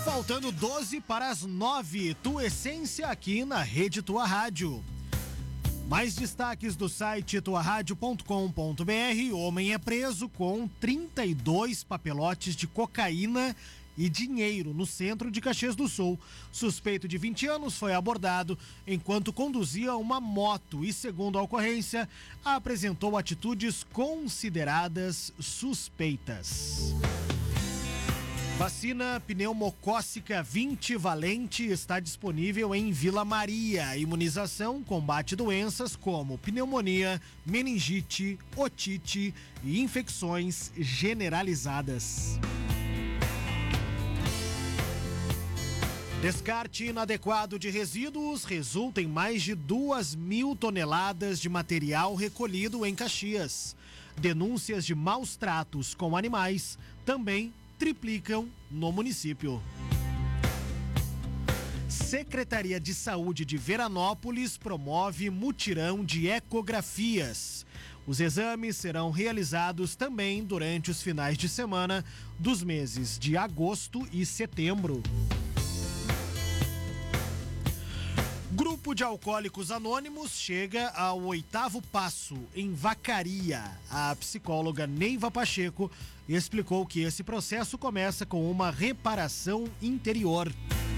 Faltando 12 para as 9, Tua Essência aqui na Rede Tua Rádio. Mais destaques do site tuaradio.com.br. Homem é preso com 32 papelotes de cocaína e dinheiro no centro de Caxias do Sul. Suspeito de 20 anos foi abordado enquanto conduzia uma moto e, segundo a ocorrência, apresentou atitudes consideradas suspeitas. Vacina pneumocócica 20 valente está disponível em Vila Maria. A imunização combate doenças como pneumonia, meningite, otite e infecções generalizadas. Descarte inadequado de resíduos resulta em mais de 2.000 toneladas de material recolhido em Caxias. Denúncias de maus tratos com animais também triplicam no município. Secretaria de Saúde de Veranópolis promove mutirão de ecografias. Os exames serão realizados também durante os finais de semana dos meses de agosto e setembro. Grupo de Alcoólicos Anônimos chega ao 8º passo em Vacaria. A psicóloga Neiva Pacheco explicou que esse processo começa com uma reparação interior.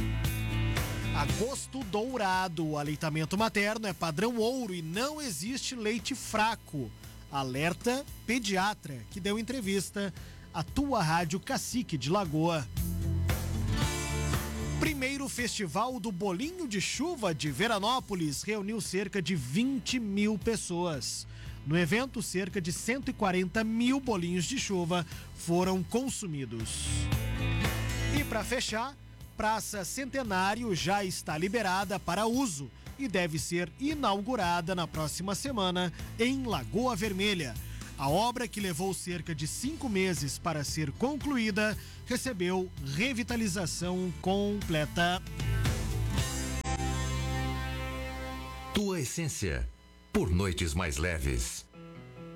Agosto dourado, o aleitamento materno é padrão ouro e não existe leite fraco. Alerta pediatra, que deu entrevista à Tua Rádio Cacique de Lagoa. Primeiro Festival do Bolinho de Chuva de Veranópolis reuniu cerca de 20.000 pessoas. No evento, cerca de 140.000 bolinhos de chuva foram consumidos. E para fechar, Praça Centenário já está liberada para uso e deve ser inaugurada na próxima semana em Lagoa Vermelha. A obra, que levou cerca de 5 meses para ser concluída, recebeu revitalização completa. Tua Essência, por noites mais leves.